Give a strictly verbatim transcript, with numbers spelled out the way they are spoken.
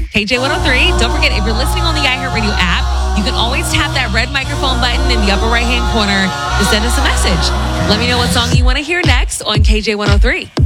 K J one oh three. Don't forget, if you're listening on the iHeartRadio app, you can always tap that red microphone button in the upper right-hand corner to send us a message. Let me know what song you want to hear next on K J one oh three.